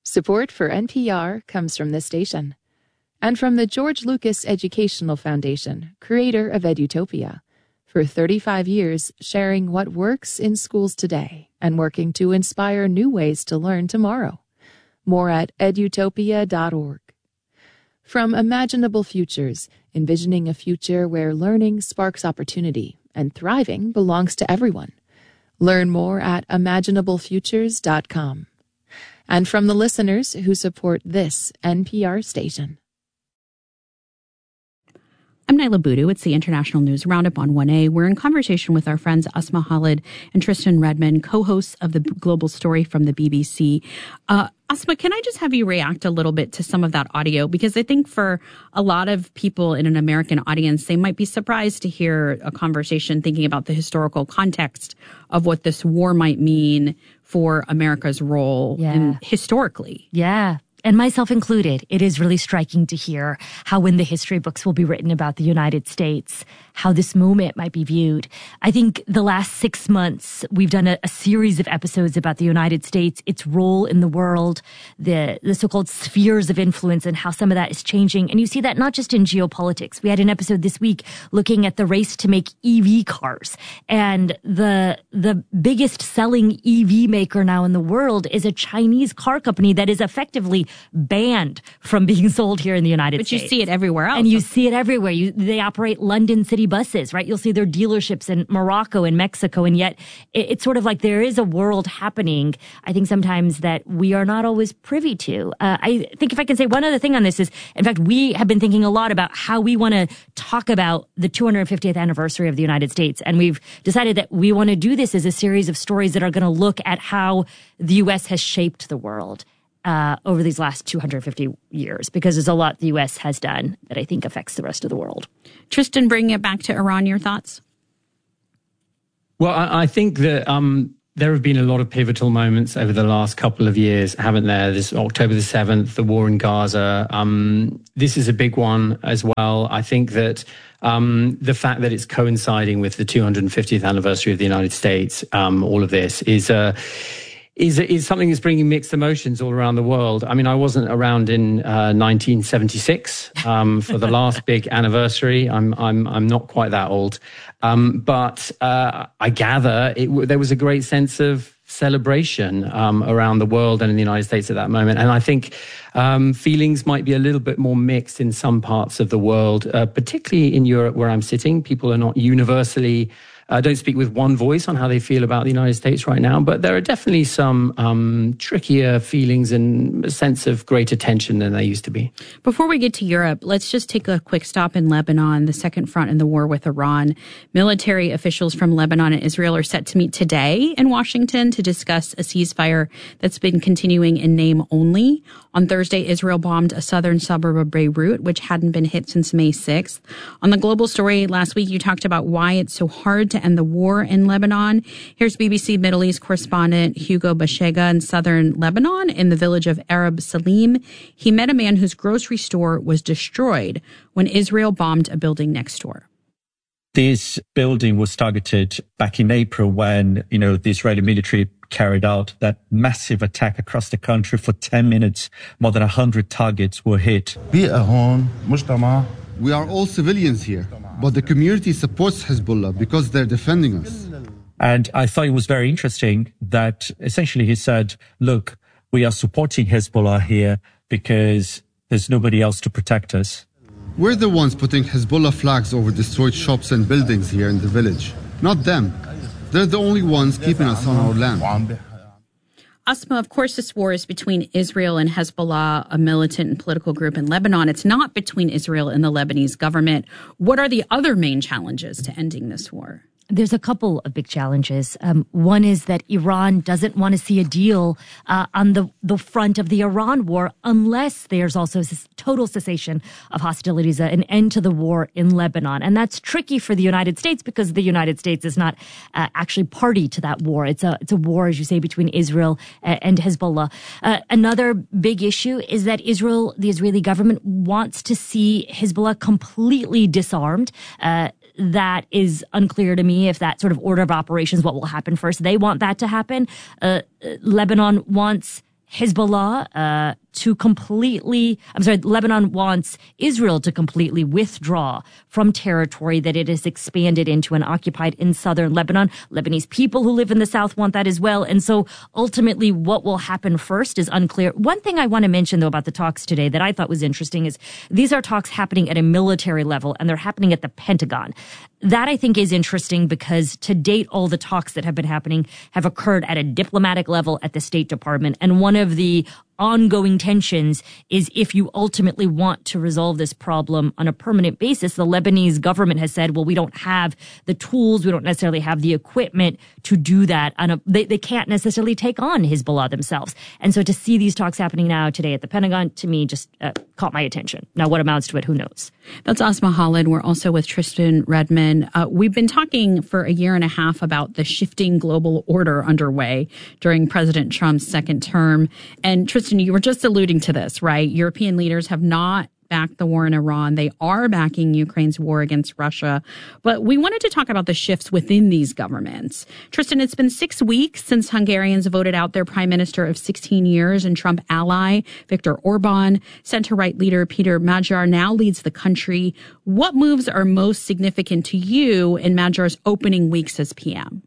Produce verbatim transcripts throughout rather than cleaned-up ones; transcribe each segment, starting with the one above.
Support for N P R comes from this station and from the George Lucas Educational Foundation, creator of Edutopia, for thirty-five years sharing what works in schools today and working to inspire new ways to learn tomorrow. More at edutopia dot org. From Imaginable Futures, envisioning a future where learning sparks opportunity and thriving belongs to everyone. Learn more at imaginable futures dot com. And from the listeners who support this N P R station. I'm Naila Boodoo. It's the International News Roundup on one A. We're in conversation with our friends Asma Khalid and Tristan Redmond, co-hosts of the Global Story from the B B C. Uh, Asma, can I just have you react a little bit to some of that audio? Because I think for a lot of people in an American audience, they might be surprised to hear a conversation thinking about the historical context of what this war might mean for America's role yeah. in, historically. Yeah. And myself included, it is really striking to hear how when the history books will be written about the United States, how this moment might be viewed. I think the last six months, we've done a, a series of episodes about the United States, its role in the world, the, the so-called spheres of influence and how some of that is changing. And you see that not just in geopolitics. We had an episode this week looking at the race to make E V cars. And the, the biggest selling E V maker now in the world is a Chinese car company that is effectively banned from being sold here in the United but States. But you see it everywhere else. And you see it everywhere. You, they operate London city buses, right? You'll see their dealerships in Morocco and Mexico. And yet it, it's sort of like there is a world happening, I think sometimes that we are not always privy to. Uh, I think if I can say one other thing on this is, in fact, we have been thinking a lot about how we want to talk about the two hundred fiftieth anniversary of the United States. And we've decided that we want to do this as a series of stories that are going to look at how the U S has shaped the world Uh, over these last two hundred fifty years, because there's a lot the U S has done that I think affects the rest of the world. Tristan, bringing it back to Iran, your thoughts? Well, I, I think that um, there have been a lot of pivotal moments over the last couple of years, haven't there? This October the seventh, the war in Gaza. Um, this is a big one as well. I think that um, the fact that it's coinciding with the two hundred fiftieth anniversary of the United States, um, all of this is a... Uh, Is, is something that's bringing mixed emotions all around the world. I mean, I wasn't around in uh, nineteen seventy-six um, for the last big anniversary. I'm I'm I'm not quite that old, um, but uh, I gather it, there was a great sense of celebration um, around the world and in the United States at that moment. And I think um, feelings might be a little bit more mixed in some parts of the world, uh, particularly in Europe, where I'm sitting. People are not universally. I uh, don't speak with one voice on how they feel about the United States right now, but there are definitely some um, trickier feelings and a sense of greater tension than there used to be. Before we get to Europe, let's just take a quick stop in Lebanon, the second front in the war with Iran. Military officials from Lebanon and Israel are set to meet today in Washington to discuss a ceasefire that's been continuing in name only. On Thursday, Israel bombed a southern suburb of Beirut, which hadn't been hit since May sixth. On the Global Story last week, you talked about why it's so hard to to end the war in Lebanon. Here's B B C Middle East correspondent Hugo Bashega in southern Lebanon in the village of Arab Salim. He met a man whose grocery store was destroyed when Israel bombed a building next door. This building was targeted back in April when, you know, the Israeli military carried out that massive attack across the country for ten minutes. More than one hundred targets were hit. We are all civilians here, but the community supports Hezbollah because they're defending us. And I thought it was very interesting that essentially he said, look, we are supporting Hezbollah here because there's nobody else to protect us. We're the ones putting Hezbollah flags over destroyed shops and buildings here in the village, not them. They're the only ones keeping us on our land. Asma, of course, this war is between Israel and Hezbollah, a militant and political group in Lebanon. It's not between Israel and the Lebanese government. What are the other main challenges to ending this war? There's a couple of big challenges. Um, one is that Iran doesn't want to see a deal uh, on the, the front of the Iran war unless there's also total cessation of hostilities, uh, an end to the war in Lebanon. And that's tricky for the United States because the United States is not uh, actually party to that war. It's a, it's a war, as you say, between Israel and Hezbollah. Uh, another big issue is that Israel, the Israeli government, wants to see Hezbollah completely disarmed. Uh, That is unclear to me if that sort of order of operations, what will happen first. They want that to happen. Uh, Lebanon wants Hezbollah uh, to completely, I'm sorry, Lebanon wants Israel to completely withdraw from territory that it has expanded into and occupied in southern Lebanon. Lebanese people who live in the south want that as well. And so ultimately what will happen first is unclear. One thing I want to mention, though, about the talks today that I thought was interesting is these are talks happening at a military level, and they're happening at the Pentagon. That, I think, is interesting because to date, all the talks that have been happening have occurred at a diplomatic level at the State Department. And one of the ongoing tensions is if you ultimately want to resolve this problem on a permanent basis. The Lebanese government has said, well, we don't have the tools, we don't necessarily have the equipment to do that. On a, they, they can't necessarily take on Hezbollah themselves. And so to see these talks happening now today at the Pentagon, to me, just uh, caught my attention. Now, what amounts to it, who knows? That's Asma Khalid. We're also with Tristan Redmond. Uh, we've been talking for a year and a half about the shifting global order underway during President Trump's second term. And Tristan, you were just alluding to this, right? European leaders have not backed the war in Iran. They are backing Ukraine's war against Russia. But we wanted to talk about the shifts within these governments. Tristan, it's been six weeks since Hungarians voted out their prime minister of sixteen years and Trump ally, Viktor Orban. Center-right leader Peter Magyar now leads the country. What moves are most significant to you in Magyar's opening weeks as P M?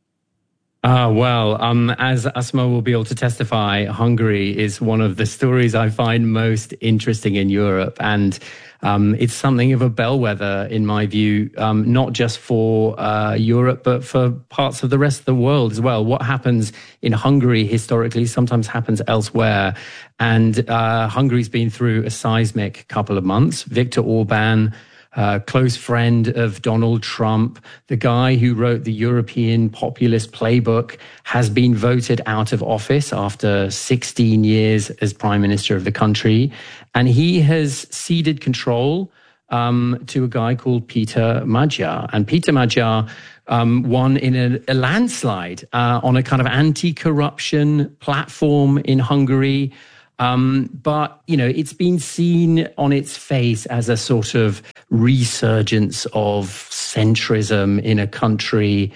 Ah, well, um, as Asma will be able to testify, Hungary is one of the stories I find most interesting in Europe. And um, it's something of a bellwether, in my view, um, not just for uh, Europe, but for parts of the rest of the world as well. What happens in Hungary historically sometimes happens elsewhere. And uh, Hungary's been through a seismic couple of months. Viktor Orban, Uh, close friend of Donald Trump, the guy who wrote the European populist playbook, has been voted out of office after sixteen years as prime minister of the country. And he has ceded control um, to a guy called Peter Magyar. And Peter Magyar um, won in a, a landslide uh, on a kind of anti-corruption platform in Hungary. Um, but, you know, it's been seen on its face as a sort of resurgence of centrism in a country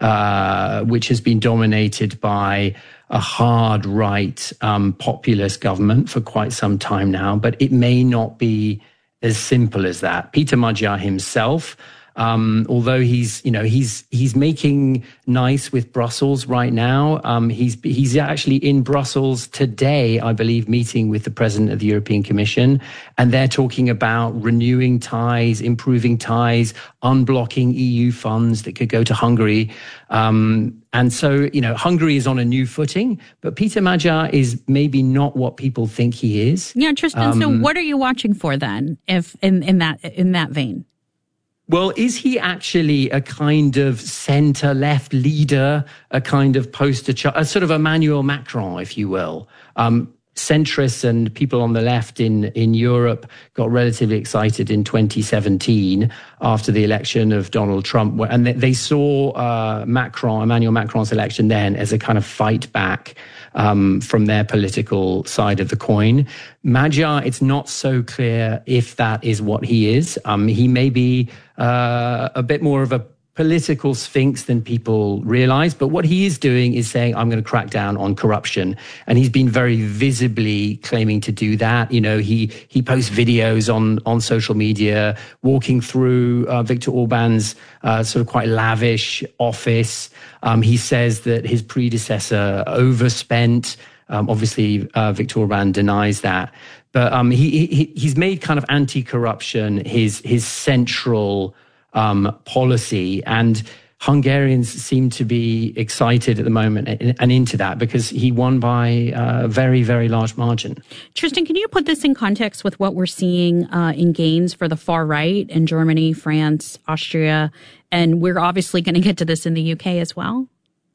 uh, which has been dominated by a hard right um, populist government for quite some time now. But it may not be as simple as that. Peter Magyar himself, Um, although he's, you know, he's he's making nice with Brussels right now. Um, he's he's actually in Brussels today, I believe, meeting with the president of the European Commission, and they're talking about renewing ties, improving ties, unblocking E U funds that could go to Hungary. Um, and so, you know, Hungary is on a new footing, but Peter Magyar is maybe not what people think he is. Yeah, Tristan. Um, so, what are you watching for then, if in in that in that vein? Well, is he actually a kind of centre-left leader, a kind of poster child, a sort of Emmanuel Macron, if you will? Um, centrists and people on the left in, in Europe got relatively excited in twenty seventeen after the election of Donald Trump. And they saw uh, Macron, Emmanuel Macron's election then as a kind of fight back um, from their political side of the coin. Magyar, it's not so clear if that is what he is. Um, he may be uh, a bit more of a political sphinx than people realize. But what he is doing is saying, I'm going to crack down on corruption. And he's been very visibly claiming to do that. You know, he he posts videos on, on social media, walking through uh, Viktor Orban's uh, sort of quite lavish office. Um, he says that his predecessor overspent. Um, obviously, uh, Viktor Orban denies that. But um, he, he he's made kind of anti-corruption his his central Um, policy, and Hungarians seem to be excited at the moment and, and into that because he won by a very, very large margin. Tristan, can you put this in context with what we're seeing uh, in gains for the far right in Germany, France, Austria, and we're obviously going to get to this in the U K as well?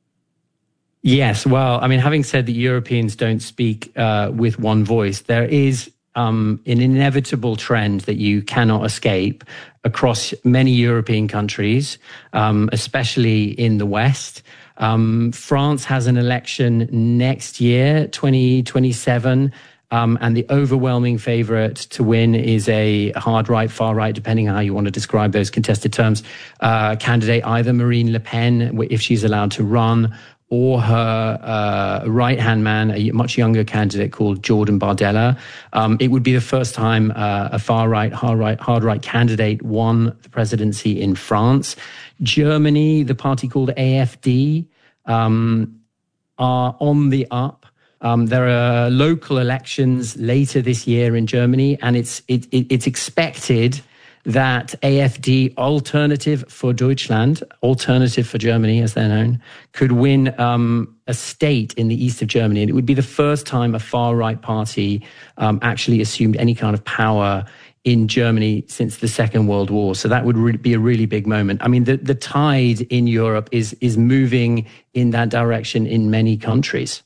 Yes, well, I mean, having said that Europeans don't speak uh, with one voice, there is Um, an inevitable trend that you cannot escape across many European countries, um, especially in the West. Um, France has an election next year, twenty twenty-seven, um, and the overwhelming favorite to win is a hard right, far right, depending on how you want to describe those contested terms, uh, candidate, either Marine Le Pen, if she's allowed to run, or her uh, right-hand man, a much younger candidate called Jordan Bardella. Um, it would be the first time uh, a far-right, hard-right, hard-right candidate won the presidency in France. Germany, the party called A F D, um, are on the up. Um, there are local elections later this year in Germany, and it's it, it, it's expected that A F D, Alternative for Deutschland, Alternative for Germany, as they're known, could win um, a state in the east of Germany. And it would be the first time a far-right party um, actually assumed any kind of power in Germany since the Second World War. So that would re- be a really big moment. I mean, the, the tide in Europe is is moving in that direction in many countries.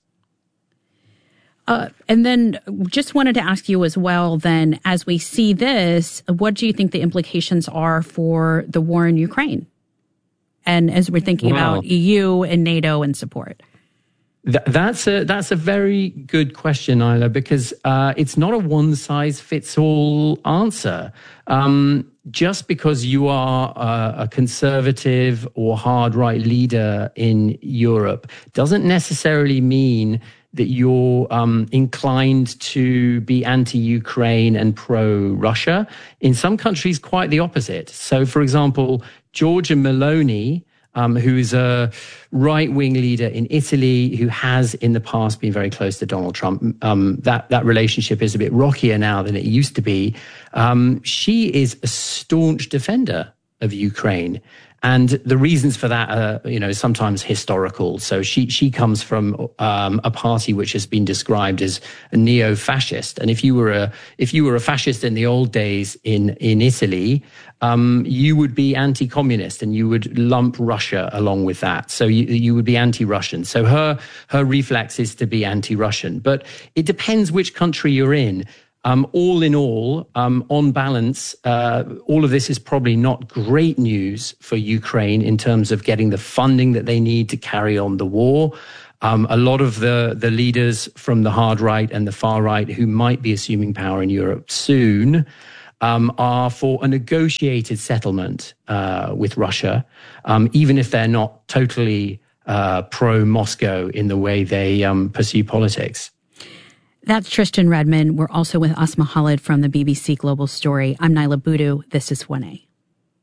Uh, and then just wanted to ask you as well, then, as we see this, what do you think the implications are for the war in Ukraine? And as we're thinking well, about E U and NATO and support. Th- that's a that's a very good question, Isla, because uh, it's not a one-size-fits-all answer. Um, just because you are a, a conservative or hard-right leader in Europe doesn't necessarily mean that you're um, inclined to be anti-Ukraine and pro-Russia. In some countries, quite the opposite. So, for example, Giorgia Meloni, um, who is a right-wing leader in Italy, who has in the past been very close to Donald Trump. Um, that, that relationship is a bit rockier now than it used to be. Um, she is a staunch defender of Ukraine. And the reasons for that are, you know, sometimes historical. So she she comes from um, a party which has been described as a neo-fascist. And if you were a if you were a fascist in the old days in in Italy, um, you would be anti-communist and you would lump Russia along with that. So you you would be anti-Russian. So her her reflex is to be anti-Russian. But it depends which country you're in. Um, all in all, um, on balance, uh, all of this is probably not great news for Ukraine in terms of getting the funding that they need to carry on the war. Um, a lot of the, the leaders from the hard right and the far right who might be assuming power in Europe soon um, are for a negotiated settlement uh, with Russia, um, even if they're not totally uh, pro-Moscow in the way they um, pursue politics. That's Tristan Redmond. We're also with Asma Khalid from the B B C Global Story. I'm Naila Boodoo. This is one A.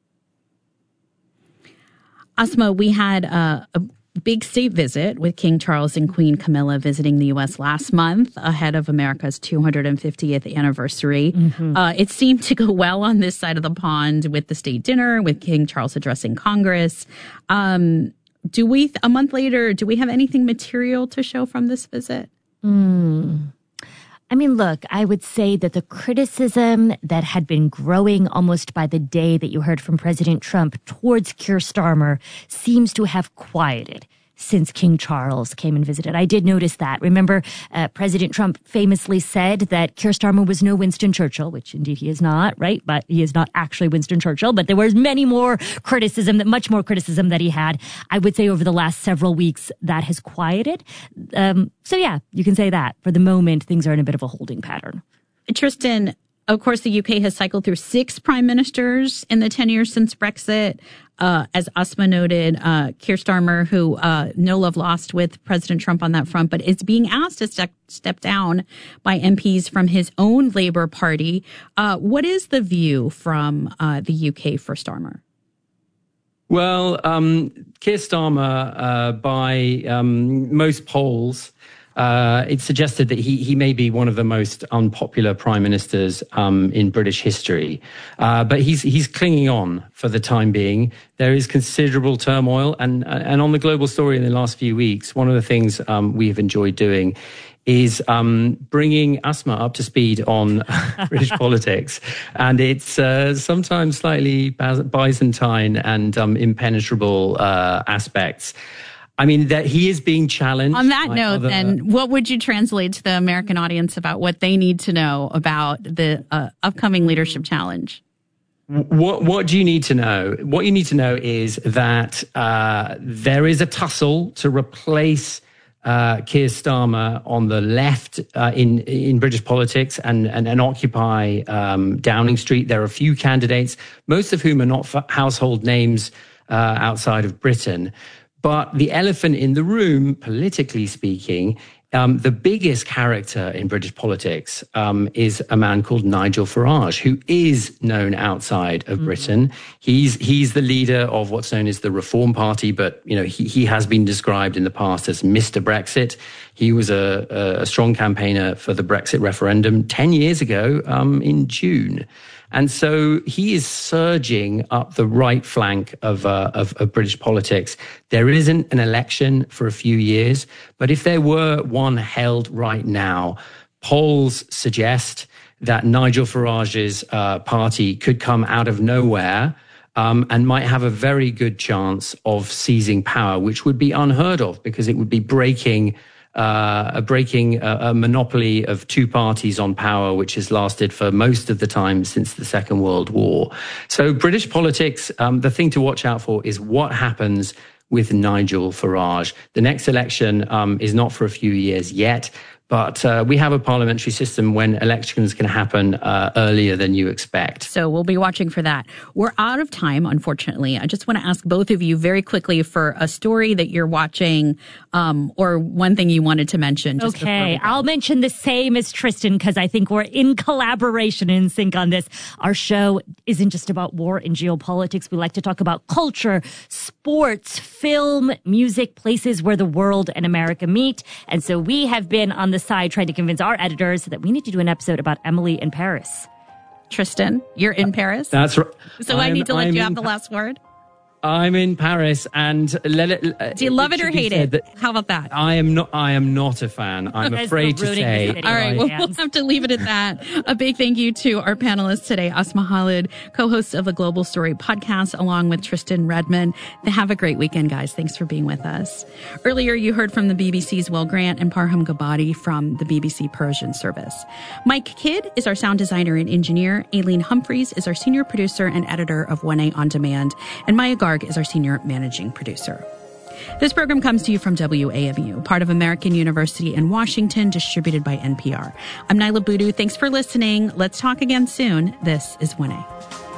Asma, we had a, a big state visit with King Charles and Queen Camilla visiting the U S last month ahead of America's two hundred fiftieth anniversary. Mm-hmm. Uh, it seemed to go well on this side of the pond with the state dinner, with King Charles addressing Congress. Um, do we, a month later, do we have anything material to show from this visit? Mm. I mean, look, I would say that the criticism that had been growing almost by the day that you heard from President Trump towards Keir Starmer seems to have quieted since King Charles came and visited. I did notice that. Remember, uh, President Trump famously said that Keir Starmer was no Winston Churchill, which indeed he is not, right? But he is not actually Winston Churchill. But there was many more criticism, that much more criticism that he had. I would say over the last several weeks that has quieted. Um, so yeah, you can say that. For the moment, things are in a bit of a holding pattern. Tristan, of course, the U K has cycled through six prime ministers in the ten years since Brexit. Uh, as Asma noted, uh, Keir Starmer, who uh, no love lost with President Trump on that front, but is being asked to step, step down by M Ps from his own Labour Party. Uh, what is the view from uh, the U K for Starmer? Well, um, Keir Starmer, uh, by um, most polls, Uh, it suggested that he he may be one of the most unpopular prime ministers um, in British history, uh, but he's he's clinging on for the time being. There is considerable turmoil, and and on the Global Story in the last few weeks, one of the things um, we have enjoyed doing is um, bringing Asma up to speed on British politics, and it's uh, sometimes slightly Byzantine and um, impenetrable uh, aspects. I mean, that he is being challenged. On that note, other, then, what would you translate to the American audience about what they need to know about the uh, upcoming leadership challenge? What What do you need to know? What you need to know is that uh, there is a tussle to replace uh, Keir Starmer on the left uh, in in British politics and and, and occupy um, Downing Street. There are a few candidates, most of whom are not household names uh, outside of Britain. But the elephant in the room, politically speaking, um, the biggest character in British politics um, is a man called Nigel Farage, who is known outside of mm-hmm. Britain. He's he's the leader of what's known as the Reform Party, but you know he he has been described in the past as Mister Brexit. He was a, a strong campaigner for the Brexit referendum ten years ago um, in June. And so he is surging up the right flank of, uh, of, of British politics. There isn't an election for a few years, but if there were one held right now, polls suggest that Nigel Farage's uh, party could come out of nowhere um, and might have a very good chance of seizing power, which would be unheard of because it would be breaking Uh, breaking a, a monopoly of two parties on power, which has lasted for most of the time since the Second World War. So British politics, um, the thing to watch out for is what happens with Nigel Farage. The next election um, is not for a few years yet, but uh, we have a parliamentary system when elections can happen uh, earlier than you expect. So we'll be watching for that. We're out of time, unfortunately. I just want to ask both of you very quickly for a story that you're watching um, or one thing you wanted to mention. Just okay, I'll mention the same as Tristan because I think we're in collaboration and in sync on this. Our show isn't just about war and geopolitics. We like to talk about culture, sports, film, music, places where the world and America meet. And so we have been on the side trying to convince our editors that we need to do an episode about Emily in Paris. Tristan, you're in Paris? That's right. So I'm, I need to let I'm you have the last word? I'm in Paris, and let it. Uh, Do you love it, it or hate it? How about that? I am not. I am not a fan. I'm afraid to say. All right, well, we'll have to leave it at that. A big thank you to our panelists today, Asma Khalid, co-host of the Global Story podcast, along with Tristan Redmond. Have a great weekend, guys. Thanks for being with us. Earlier, you heard from the B B C's Will Grant and Parham Gabati from the B B C Persian service. Mike Kidd is our sound designer and engineer. Aileen Humphreys is our senior producer and editor of one A On Demand, and Maya Garg is our senior managing producer. This program comes to you from W A M U, part of American University in Washington, distributed by N P R. I'm Nyla Boodoo. Thanks for listening. Let's talk again soon. This is one A.